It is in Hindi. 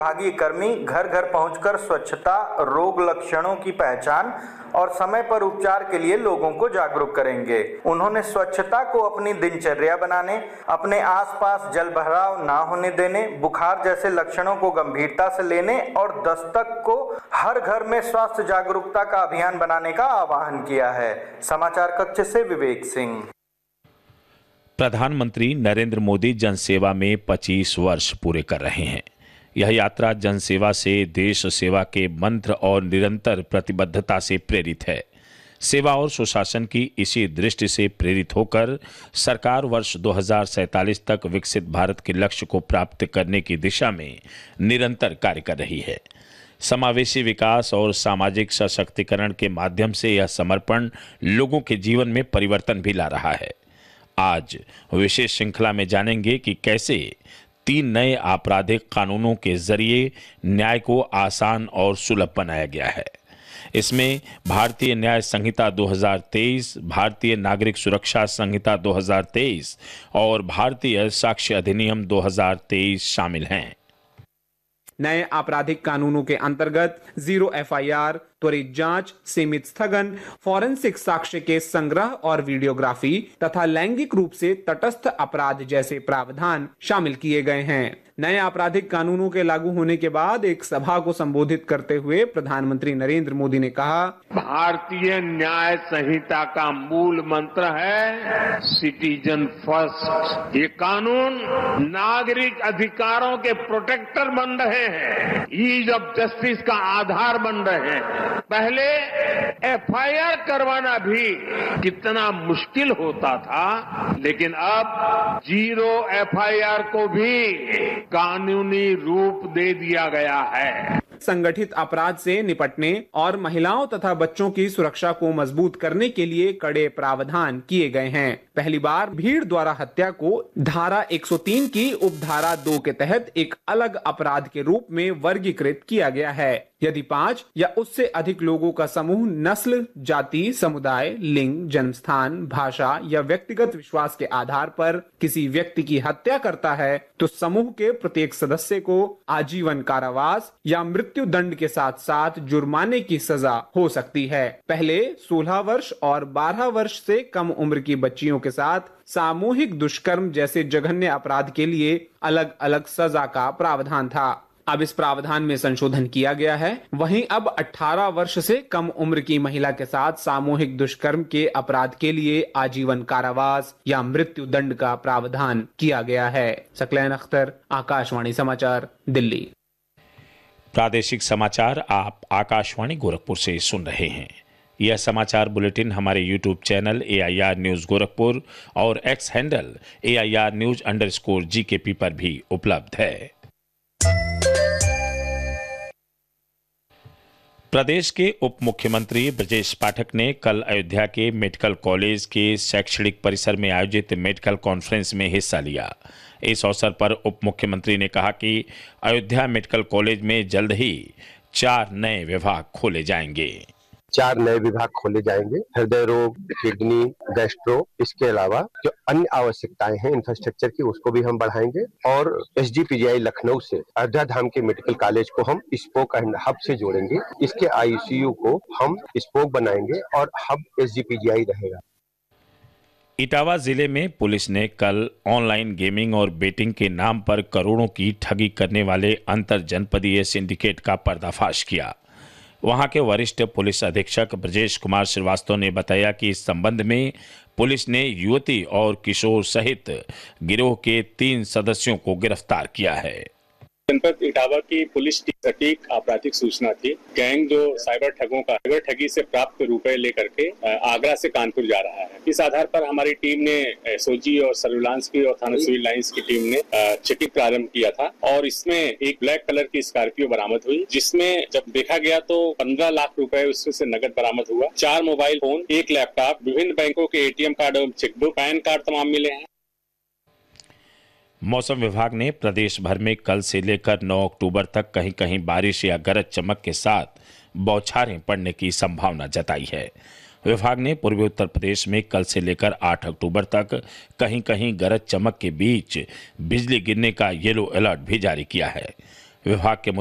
विभागीय कर्मी घर घर पहुंचकर स्वच्छता, रोग लक्षणों की पहचान और समय पर उपचार के लिए लोगों को जागरूक करेंगे। उन्होंने स्वच्छता को अपनी दिनचर्या बनाने, अपने आसपास जलभराव ना होने देने, बुखार जैसे लक्षणों को गंभीरता से लेने और दस्तक को हर घर में स्वास्थ्य जागरूकता का अभियान बनाने का आह्वान किया है। समाचार कक्ष से विवेक सिंह। प्रधानमंत्री नरेंद्र मोदी जनसेवा में 25 वर्ष पूरे कर रहे हैं। यह यात्रा जनसेवा से देश सेवा के मंत्र और निरंतर प्रतिबद्धता से प्रेरित है। सेवा और सुशासन की इसी दृष्टि से प्रेरित होकर सरकार वर्ष 2047 तक विकसित भारत के लक्ष्य को प्राप्त करने की दिशा में निरंतर कार्य कर रही है। समावेशी विकास और सामाजिक सशक्तिकरण के माध्यम से यह समर्पण लोगों के जीवन में परिवर्तन भी ला रहा है। आज विशेष श्रृंखला में जानेंगे कि कैसे 3 नए आपराधिक कानूनों के जरिए न्याय को आसान और सुलभ बनाया गया है। इसमें भारतीय न्याय संहिता 2023, भारतीय नागरिक सुरक्षा संहिता 2023 और भारतीय साक्ष्य अधिनियम 2023 शामिल हैं। नए आपराधिक कानूनों के अंतर्गत 0 FIR, त्वरित जांच, सीमित स्थगन, फॉरेंसिक साक्ष्य के संग्रह और वीडियोग्राफी तथा लैंगिक रूप से तटस्थ अपराध जैसे प्रावधान शामिल किए गए हैं। नए आपराधिक कानूनों के लागू होने के बाद एक सभा को संबोधित करते हुए प्रधानमंत्री नरेंद्र मोदी ने कहा, भारतीय न्याय संहिता का मूल मंत्र है सिटीजन फर्स्ट। ये कानून नागरिक अधिकारों के प्रोटेक्टर बन रहे हैं, ईज ऑफ जस्टिस का आधार बन रहे हैं। पहले FIR करवाना भी कितना मुश्किल होता था, लेकिन अब 0 FIR को भी कानूनी रूप दे दिया गया है। संगठित अपराध से निपटने और महिलाओं तथा बच्चों की सुरक्षा को मजबूत करने के लिए कड़े प्रावधान किए गए हैं। पहली बार भीड़ द्वारा हत्या को धारा 103 की उपधारा 2 के तहत एक अलग अपराध के रूप में वर्गीकृत किया गया है। यदि 5 या उससे अधिक लोगों का समूह नस्ल, जाति, समुदाय, लिंग, जन्मस्थान, भाषा या व्यक्तिगत विश्वास के आधार पर किसी व्यक्ति की हत्या करता है तो समूह के प्रत्येक सदस्य को आजीवन कारावास या मृत्यु दंड के साथ साथ जुर्माने की सजा हो सकती है। पहले 16 वर्ष और 12 वर्ष से कम उम्र की बच्चियों के साथ सामूहिक दुष्कर्म जैसे जघन्य अपराध के लिए अलग अलग सजा का प्रावधान था। अब इस प्रावधान में संशोधन किया गया है। वहीं अब 18 वर्ष से कम उम्र की महिला के साथ सामूहिक दुष्कर्म के अपराध के लिए आजीवन कारावास या मृत्यु दंड का प्रावधान किया गया है। सकलैन अख्तर, आकाशवाणी समाचार, दिल्ली। प्रादेशिक समाचार आप आकाशवाणी गोरखपुर से सुन रहे हैं। यह समाचार बुलेटिन हमारे YouTube channel AIR news Gorakhpur और X हैंडल AIR News_GKP पर भी उपलब्ध है। प्रदेश के उप मुख्यमंत्री ब्रजेश पाठक ने कल अयोध्या के मेडिकल कॉलेज के शैक्षणिक परिसर में आयोजित मेडिकल कॉन्फ्रेंस में हिस्सा लिया। इस अवसर पर उप मुख्यमंत्री ने कहा कि अयोध्या मेडिकल कॉलेज में जल्द ही 4 नए विभाग खोले जाएंगे। 4 नए विभाग खोले जाएंगे, हृदय रोग, किडनी, गैस्ट्रो। इसके अलावा जो अन्य आवश्यकताएं हैं इंफ्रास्ट्रक्चर की, उसको भी हम बढ़ाएंगे। और SGPGI लखनऊ से अयोध्या धाम के मेडिकल कॉलेज को हम स्पोक एंड हब से जोड़ेंगे। इसके ICU को हम स्पोक बनाएंगे और हब SGPGI रहेगा। इटावा जिले में पुलिस ने कल ऑनलाइन गेमिंग और बेटिंग के नाम पर करोड़ों की ठगी करने वाले अंतर जनपदीय सिंडिकेट का पर्दाफाश किया। वहां के वरिष्ठ पुलिस अधीक्षक ब्रजेश कुमार श्रीवास्तव ने बताया कि इस संबंध में पुलिस ने युवती और किशोर सहित गिरोह के 3 सदस्यों को गिरफ्तार किया है। जनपद इटावा की पुलिस की सटीक आपराधिक सूचना थी। गैंग जो साइबर ठगों का साइबर ठगी से प्राप्त रुपए लेकर के आगरा से कानपुर जा रहा है। इस आधार पर हमारी टीम ने SOG और सर्विलांस की और थाना सिविल लाइंस की टीम ने चेकिंग प्रारंभ किया था और इसमें एक ब्लैक कलर की स्कॉर्पियो बरामद हुई, जिसमें जब देखा गया तो 15 लाख रुपए उसमें से नकद बरामद हुआ। 4 मोबाइल फोन, 1 लैपटॉप, विभिन्न बैंकों के ATM कार्ड और चेकबुक, पैन कार्ड तमाम मिले हैं। मौसम विभाग ने प्रदेश भर में कल से लेकर 9 अक्टूबर तक कहीं कहीं बारिश या गरज चमक के साथ बौछारें पड़ने की संभावना जताई है। विभाग ने पूर्वी उत्तर प्रदेश में कल से लेकर 8 अक्टूबर तक कहीं कहीं गरज चमक के बीच बिजली गिरने का येलो अलर्ट भी जारी किया है। विभाग के